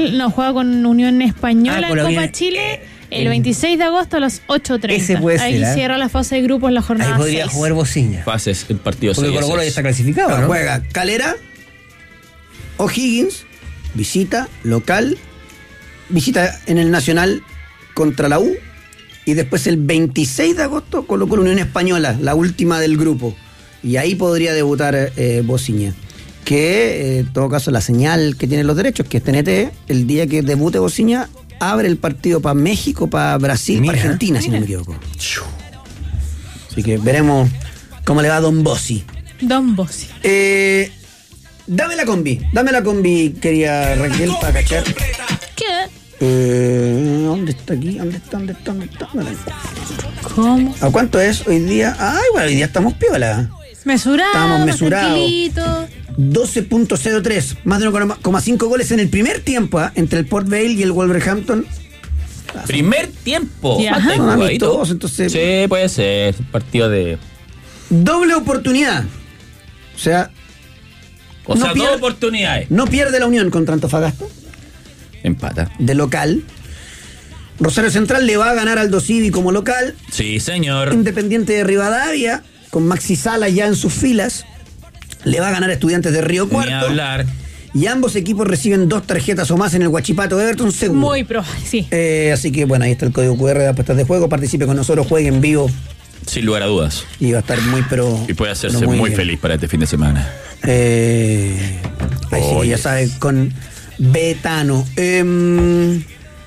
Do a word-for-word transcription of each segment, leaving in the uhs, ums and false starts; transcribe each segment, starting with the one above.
Nacional no juega con Unión Española Ah, en Copa Unión, Chile el veintiséis de agosto a las ocho treinta. Ese puede Ahí ser, ¿eh? cierra la fase de grupos la jornada Ahí podría seis. jugar Bociña. Fases, el partido Porque seis a Colo Colo ya seis. está clasificado, ¿no? Juega Calera, O'Higgins, visita, local, visita en el Nacional contra la U, y después el veintiséis de agosto Colo Colo Unión Española, la última del grupo. Y ahí podría debutar eh, Bociña. Que, eh, en todo caso, la señal que tiene los derechos, que es T N T, el día que debute Bociña, abre el partido para México, para Brasil, Mira, para Argentina, mira. si no me equivoco. Así que veremos cómo le va a Don Bossi. Don Bossi. Eh, dame la combi, dame la combi, quería Raquel, para cachar. ¿Qué? Eh, ¿Dónde está aquí? ¿Dónde está? ¿Dónde está? ¿Dónde está? No la encuentro. ¿Cómo? ¿A cuánto es hoy día? Ay, bueno, hoy día estamos piola. Mesurado, Estamos mesurados. tranquilito. doce punto cero tres, más de uno coma cinco goles en el primer tiempo, ¿eh? Entre el Port Vale y el Wolverhampton. Primer tiempo. Ya. Bastante Son jugadito. amistosos, entonces. Sí, puede ser. Partido de. Doble oportunidad. O sea, O No sea, pierde- dos oportunidades. no pierde la Unión contra Antofagasta, Empata. de local. Rosario Central le va a ganar al Dosivi como local. Sí, señor. Independiente de Rivadavia, con Maxi Sala ya en sus filas, le va a ganar a Estudiantes de Río Ni Cuarto. hablar. Y ambos equipos reciben dos tarjetas o más en el Huachipato Everton seguro. Muy probable, sí. Eh, así que bueno, ahí está el código cu erre de apuestas de juego. Participe con nosotros, juegue en vivo Sin lugar a dudas. y va a estar muy, pero. Y puede hacerse pero muy, bien. feliz para este fin de semana. Eh, ahí sí, Oye. ya sabes, con Betano. Em,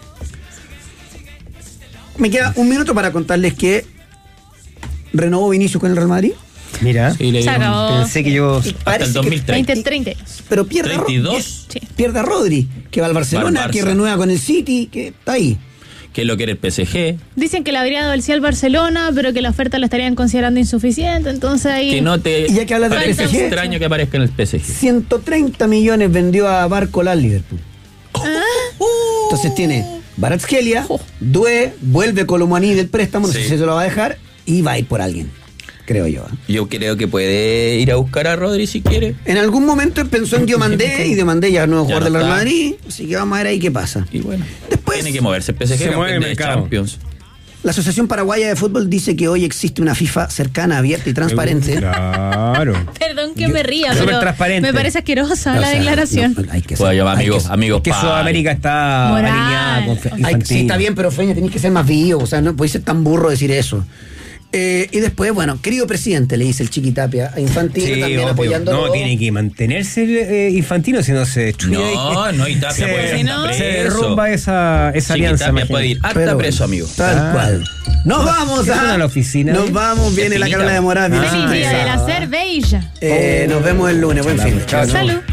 me queda un minuto para contarles que renovó Vinicius con el Real Madrid, Mira, Sí, le Se dieron acabó. pensé que yo... Y hasta parece el que- dos mil treinta. veinte treinta. pero pierde a Ro- treinta y dos. Sí. pierde a Rodri, que va al Barcelona, Va al Barça. que renueva con el City, que está ahí. Que lo quiere el P S G. Dicen que le habría dado el sí al Barcelona, pero que la oferta la estarían considerando insuficiente, entonces ahí... Que no te. Y ya que hablas del parece P S G. extraño que aparezca en el P S G. ciento treinta millones vendió a Barcola al Liverpool. Entonces tiene Kvaratskhelia, Due, vuelve Colomani del préstamo, no sé Sí. si se lo va a dejar, y va a ir por alguien, creo yo. ¿eh? Yo creo que puede ir a buscar a Rodri si quiere. En algún momento pensó en Diomandé, y Diomandé ya no es Ya jugador no del Real está. Madrid, así que vamos a ver ahí qué pasa. Y bueno, Después- tiene que moverse el P S G. Se campeón mueve el de mercado. Champions. La Asociación Paraguaya de Fútbol dice que hoy existe una FIFA cercana, abierta y transparente. Claro. Perdón que Yo- me ría, súper pero transparente. me parece asquerosa O la sea, declaración. no, hay que Puedo ser- llamar hay amigos, que- amigos. Que padres. Sudamérica está Moral. alineada con fe- hay- Infantino. sí, está bien, pero Feña, tenés que ser más vivo, o sea, no podéis ser tan burro decir eso. Eh, y después, bueno, querido presidente, le dice el Chiquitapia a Infantino, Sí, también obvio. apoyándolo. No, tiene que mantenerse eh, Infantino, si no se destruye. No, no, y Tapia se, puede ser se preso. derrumba esa, esa Chiqui alianza. Tapia imagínate. puede ir hasta Pero preso, bueno, amigo. Tal Ah. cual. Nos vamos ¿Qué a, suena la oficina, Nos eh? vamos, viene la Espinita. Carola de Morales. Ah, Feliz día de la esa. cerveza. Eh, nos vemos el lunes, buen fin. Chao. Salud.